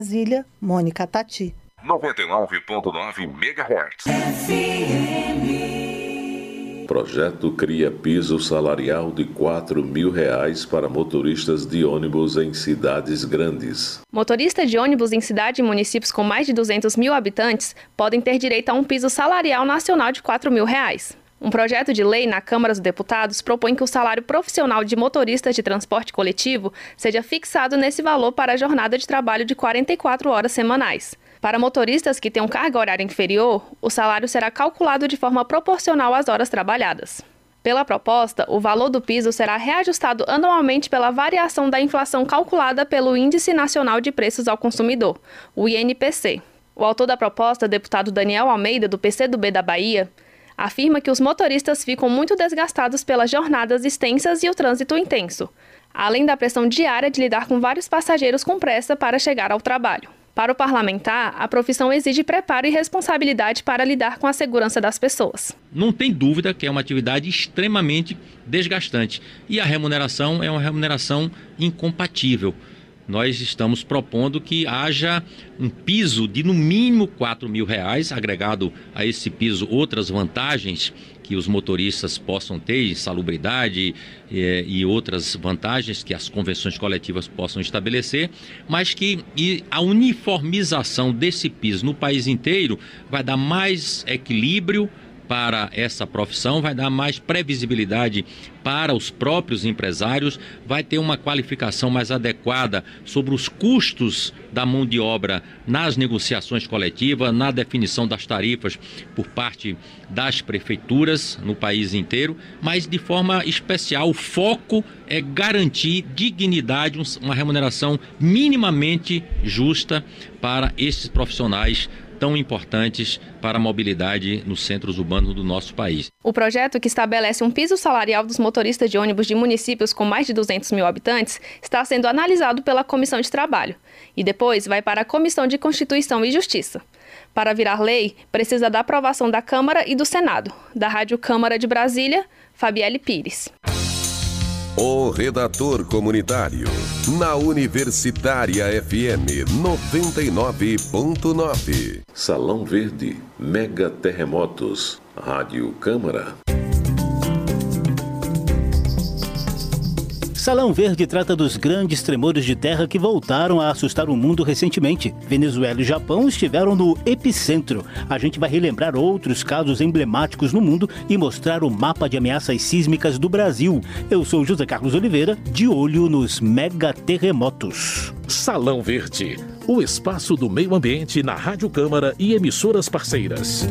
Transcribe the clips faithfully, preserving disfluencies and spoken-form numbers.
Brasília, Mônica Tati. noventa e nove ponto nove megahertz. Projeto cria piso salarial de quatro mil reais para motoristas de ônibus em cidades grandes. Motoristas de ônibus em cidades e municípios com mais de duzentos mil habitantes podem ter direito a um piso salarial nacional de quatro mil reais. Um projeto de lei na Câmara dos Deputados propõe que o salário profissional de motoristas de transporte coletivo seja fixado nesse valor para a jornada de trabalho de quarenta e quatro horas semanais. Para motoristas que tenham carga horária inferior, o salário será calculado de forma proporcional às horas trabalhadas. Pela proposta, o valor do piso será reajustado anualmente pela variação da inflação calculada pelo Índice Nacional de Preços ao Consumidor, o I N P C. O autor da proposta, deputado Daniel Almeida, do P C do B da Bahia, afirma que os motoristas ficam muito desgastados pelas jornadas extensas e o trânsito intenso, além da pressão diária de lidar com vários passageiros com pressa para chegar ao trabalho. Para o parlamentar, a profissão exige preparo e responsabilidade para lidar com a segurança das pessoas. Não tem dúvida que é uma atividade extremamente desgastante e a remuneração é uma remuneração incompatível. Nós estamos propondo que haja um piso de no mínimo quatro mil reais, agregado a esse piso outras vantagens que os motoristas possam ter, insalubridade e, e outras vantagens que as convenções coletivas possam estabelecer, mas que e a uniformização desse piso no país inteiro vai dar mais equilíbrio para essa profissão, vai dar mais previsibilidade para os próprios empresários, vai ter uma qualificação mais adequada sobre os custos da mão de obra nas negociações coletivas, na definição das tarifas por parte das prefeituras no país inteiro, mas de forma especial o foco é garantir dignidade, uma remuneração minimamente justa para esses profissionais tão importantes para a mobilidade nos centros urbanos do nosso país. O projeto, que estabelece um piso salarial dos motoristas de ônibus de municípios com mais de duzentos mil habitantes, está sendo analisado pela Comissão de Trabalho e depois vai para a Comissão de Constituição e Justiça. Para virar lei, precisa da aprovação da Câmara e do Senado. Da Rádio Câmara de Brasília, Fabielle Pires. O Redator Comunitário, na Universitária F M noventa e nove ponto nove. Salão Verde, Mega Terremotos, Rádio Câmara. Salão Verde trata dos grandes tremores de terra que voltaram a assustar o mundo recentemente. Venezuela e Japão estiveram no epicentro. A gente vai relembrar outros casos emblemáticos no mundo e mostrar o mapa de ameaças sísmicas do Brasil. Eu sou José Carlos Oliveira, de olho nos megaterremotos. Salão Verde, o espaço do meio ambiente na Rádio Câmara e emissoras parceiras.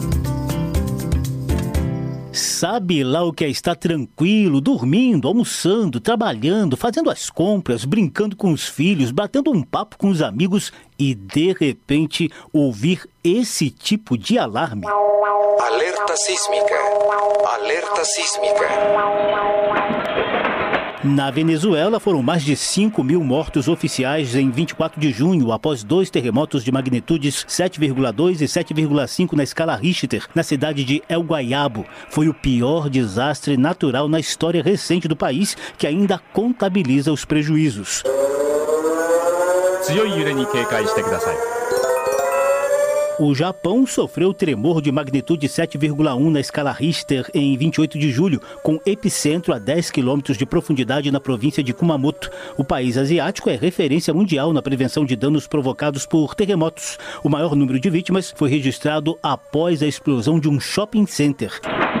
Sabe lá o que é estar tranquilo, dormindo, almoçando, trabalhando, fazendo as compras, brincando com os filhos, batendo um papo com os amigos e, de repente, ouvir esse tipo de alarme? Alerta sísmica. Alerta sísmica. Na Venezuela, foram mais de cinco mil mortos oficiais em vinte e quatro de junho, após dois terremotos de magnitudes sete vírgula dois e sete vírgula cinco na escala Richter, na cidade de El Guayabo. Foi o pior desastre natural na história recente do país, que ainda contabiliza os prejuízos. O Japão sofreu tremor de magnitude sete vírgula um na escala Richter em vinte e oito de julho, com epicentro a dez quilômetros de profundidade na província de Kumamoto. O país asiático é referência mundial na prevenção de danos provocados por terremotos. O maior número de vítimas foi registrado após a explosão de um shopping center.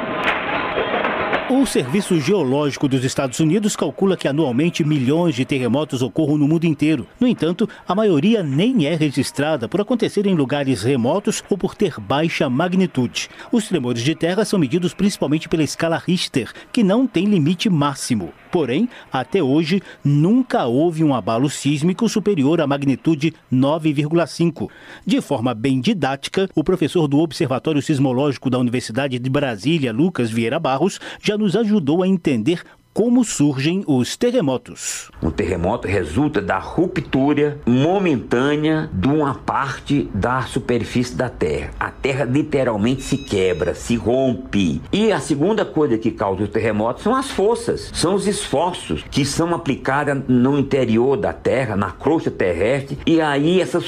O Serviço Geológico dos Estados Unidos calcula que anualmente milhões de terremotos ocorram no mundo inteiro. No entanto, a maioria nem é registrada por acontecer em lugares remotos ou por ter baixa magnitude. Os tremores de terra são medidos principalmente pela escala Richter, que não tem limite máximo. Porém, até hoje, nunca houve um abalo sísmico superior à magnitude nove vírgula cinco. De forma bem didática, o professor do Observatório Sismológico da Universidade de Brasília, Lucas Vieira Barros, já nos ajudou a entender como surgem os terremotos. Um terremoto resulta da ruptura momentânea de uma parte da superfície da Terra. A Terra literalmente se quebra, se rompe. E a segunda coisa que causa os terremotos são as forças, são os esforços que são aplicados no interior da Terra, na crosta terrestre, e aí essas